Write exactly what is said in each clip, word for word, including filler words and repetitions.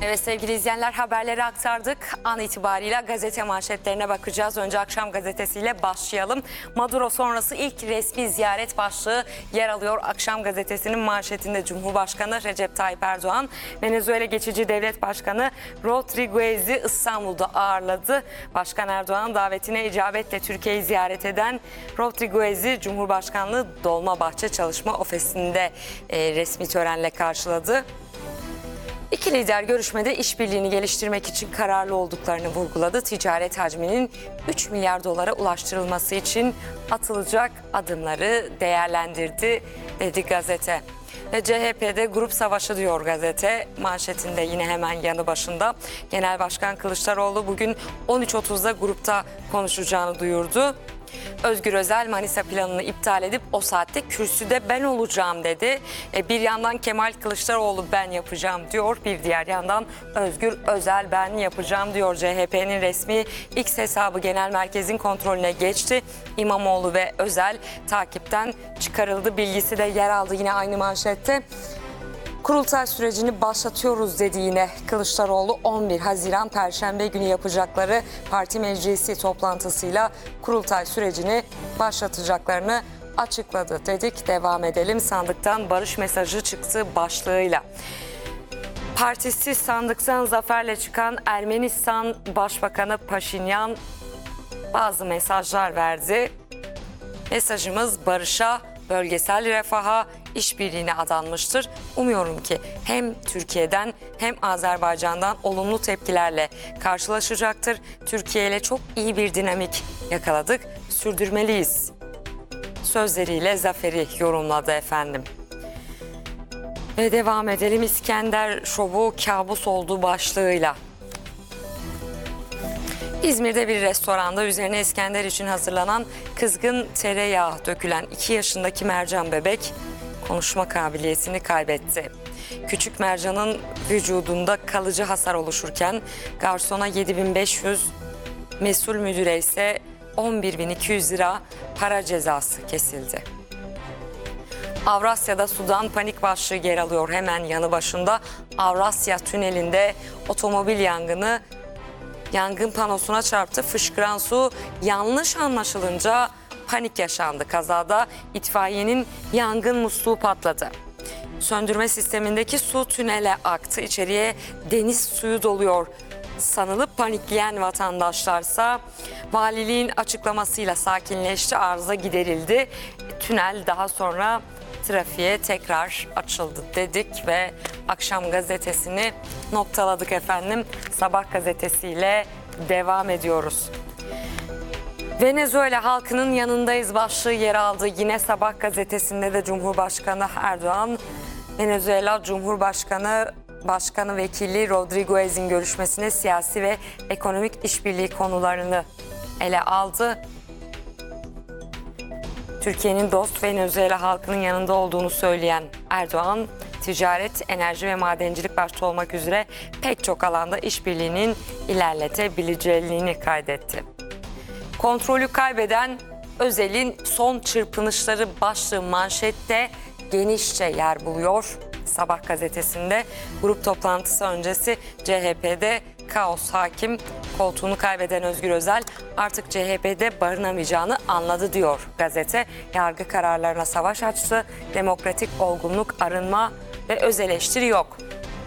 Evet sevgili izleyenler, haberleri aktardık. An itibariyle gazete manşetlerine bakacağız. Önce Akşam Gazetesi'yle başlayalım. Maduro sonrası ilk resmi ziyaret başlığı yer alıyor. Akşam Gazetesi'nin manşetinde Cumhurbaşkanı Recep Tayyip Erdoğan, Venezuela geçici devlet başkanı Rodriguez'i İstanbul'da ağırladı. Başkan Erdoğan davetine icabetle Türkiye'yi ziyaret eden Rodriguez'i Cumhurbaşkanlığı Dolmabahçe Çalışma Ofisi'nde e, resmi törenle karşıladı. İki lider görüşmede işbirliğini geliştirmek için kararlı olduklarını vurguladı. Ticaret hacminin üç milyar dolara ulaştırılması için atılacak adımları değerlendirdi dedi gazete. Ve C H P'de grup savaşı diyor gazete manşetinde, yine hemen yanı başında. Genel Başkan Kılıçdaroğlu bugün on üç otuzda grupta konuşacağını duyurdu. Özgür Özel Manisa planını iptal edip o saatte kürsüde ben olacağım dedi. E, bir yandan Kemal Kılıçdaroğlu ben yapacağım diyor. Bir diğer yandan Özgür Özel ben yapacağım diyor. C H P'nin resmi X hesabı genel merkezin kontrolüne geçti. İmamoğlu ve Özel takipten çıkarıldı bilgisi de yer aldı yine aynı manşette. Kurultay sürecini başlatıyoruz dedi yine Kılıçdaroğlu. on bir Haziran Perşembe günü yapacakları parti meclisi toplantısıyla kurultay sürecini başlatacaklarını açıkladı dedik. Devam edelim. Sandıktan barış mesajı çıktı başlığıyla. Partisi sandıktan zaferle çıkan Ermenistan Başbakanı Paşinyan bazı mesajlar verdi. Mesajımız barışa, bölgesel refaha, işbirliğine adanmıştır. Umuyorum ki hem Türkiye'den hem Azerbaycan'dan olumlu tepkilerle karşılaşacaktır. Türkiye ile çok iyi bir dinamik yakaladık, sürdürmeliyiz sözleriyle zaferi yorumladı efendim. Ve devam edelim. İskender Şovu kabus olduğu başlığıyla. İzmir'de bir restoranda üzerine İskender için hazırlanan kızgın tereyağı dökülen iki yaşındaki mercan bebek konuşma kabiliyetini kaybetti. Küçük mercanın vücudunda kalıcı hasar oluşurken garsona yedi bin beş yüz, mesul müdüre ise on bir bin iki yüz lira para cezası kesildi. Avrasya'da sudan panik başlığı yer alıyor hemen yanı başında. Avrasya Tüneli'nde otomobil yangını yangın panosuna çarptı. Fışkıran su yanlış anlaşılınca panik yaşandı. Kazada itfaiyenin yangın musluğu patladı. Söndürme sistemindeki su tünele aktı. İçeriye deniz suyu doluyor sanılıp panikleyen vatandaşlarsa valiliğin açıklamasıyla sakinleşti. Arıza giderildi. Tünel daha sonra trafiğe tekrar açıldı dedik ve Akşam Gazetesi'ni noktaladık efendim. Sabah gazetesiyle devam ediyoruz. Venezuela halkının yanındayız başlığı yer aldı. Yine Sabah gazetesinde de Cumhurbaşkanı Erdoğan, Venezuela Cumhurbaşkanı Başkanı Vekili Rodriguez'in görüşmesine siyasi ve ekonomik işbirliği konularını ele aldı. Türkiye'nin dost Venezuela halkının yanında olduğunu söyleyen Erdoğan, ticaret, enerji ve madencilik başta olmak üzere pek çok alanda işbirliğinin ilerletebileceğini kaydetti. Kontrolü kaybeden Özel'in son çırpınışları başlığı manşette genişçe yer buluyor. Sabah gazetesinde grup toplantısı öncesi C H P'de kaos hakim. Koltuğunu kaybeden Özgür Özel artık C H P'de barınamayacağını anladı diyor gazete. Yargı kararlarına savaş açtı. Demokratik olgunluk, arınma ve öz eleştiri yok.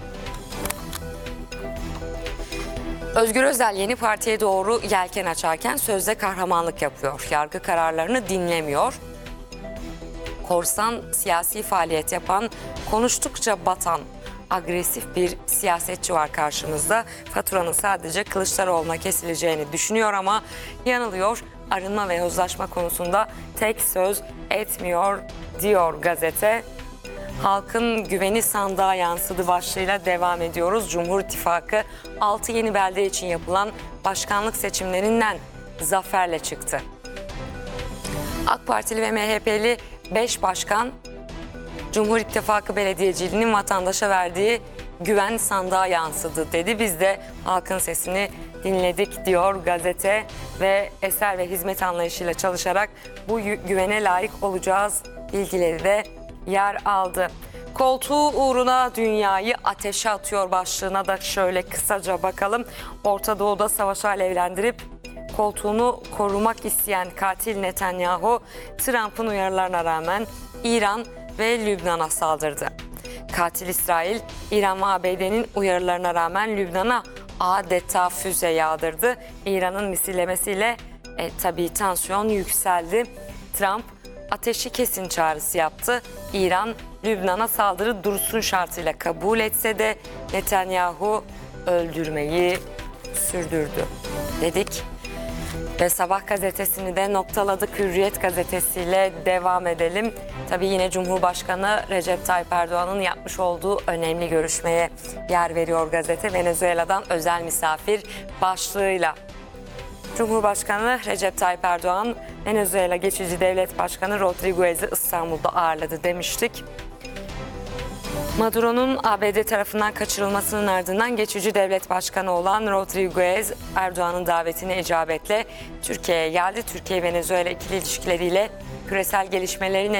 Özgür Özel yeni partiye doğru yelken açarken sözde kahramanlık yapıyor. Yargı kararlarını dinlemiyor. Korsan siyasi faaliyet yapan, konuştukça batan, agresif bir siyasetçi var karşımızda. Faturanın sadece Kılıçdaroğlu'na kesileceğini düşünüyor ama yanılıyor. Arınma ve yozlaşma konusunda tek söz etmiyor diyor gazete. Halkın güveni sandığa yansıdı başlığıyla devam ediyoruz. Cumhur İttifakı altı yeni belde için yapılan başkanlık seçimlerinden zaferle çıktı. AK Partili ve M H P'li beş başkan Cumhur İttifakı belediyeciliğinin vatandaşa verdiği güven sandığa yansıdı dedi. Biz de halkın sesini dinledik diyor gazete ve eser ve hizmet anlayışıyla çalışarak bu güvene layık olacağız bilgileri de yer aldı. Koltuğu uğruna dünyayı ateşe atıyor başlığına da şöyle kısaca bakalım. Orta Doğu'da savaşı alevlendirip koltuğunu korumak isteyen katil Netanyahu, Trump'ın uyarılarına rağmen İran ve Lübnan'a saldırdı. Katil İsrail, İran ve A B D'nin uyarılarına rağmen Lübnan'a adeta füze yağdırdı. İran'ın misillemesiyle e, tabii tansiyon yükseldi. Trump ateşi kesin çağrısı yaptı. İran, Lübnan'a saldırı dursun şartıyla kabul etse de Netanyahu öldürmeyi sürdürdü dedik. Ve Sabah gazetesini de noktaladık. Hürriyet gazetesiyle devam edelim. Tabii yine Cumhurbaşkanı Recep Tayyip Erdoğan'ın yapmış olduğu önemli görüşmeye yer veriyor gazete. Venezuela'dan özel misafir başlığıyla. Cumhurbaşkanı Recep Tayyip Erdoğan, Venezuela geçici devlet başkanı Rodriguez'i İstanbul'da ağırladı demiştik. Maduro'nun A B D tarafından kaçırılmasının ardından geçici devlet başkanı olan Rodriguez, Erdoğan'ın davetine icabetle Türkiye'ye geldi. Türkiye-Venezuela ikili ilişkileriyle küresel gelişmelerin